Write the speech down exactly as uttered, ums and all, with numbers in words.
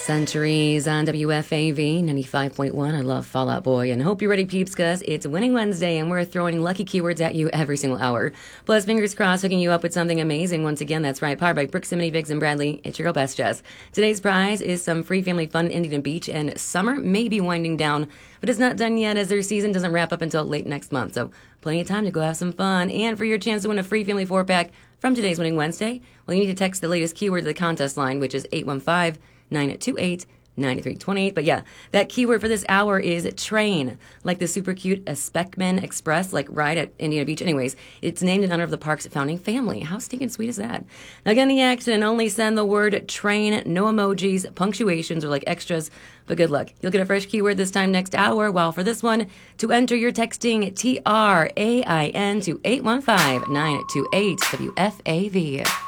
Centuries on W F A V ninety-five point one. I love Fall Out Boy and hope you're ready, peeps, because it's Winning Wednesday and we're throwing lucky keywords at you every single hour. Plus, fingers crossed, hooking you up with something amazing. Once again, that's right, powered by Proximity, Biggs, and Bradley. It's your girl, Best Jess. Today's prize is some free family fun in Indian Beach, and summer may be winding down, but it's not done yet as their season doesn't wrap up until late next month. So plenty of time to go have some fun. And for your chance to win a free family four-pack from today's Winning Wednesday, well, you need to text the latest keyword to the contest line, which is eight one five, nine two eight, nine three two eight. But yeah, that keyword for this hour is train, like the super cute Speckman Express, like ride at Indiana Beach. Anyways, it's named in honor of the park's founding family. How stinking sweet is that? Now, get in the action, only send the word train, no emojis, punctuations, or like extras. But good luck. You'll get a fresh keyword this time next hour. While for this one, to enter, you're texting T R A I N to eight one five, nine two eight W F A V.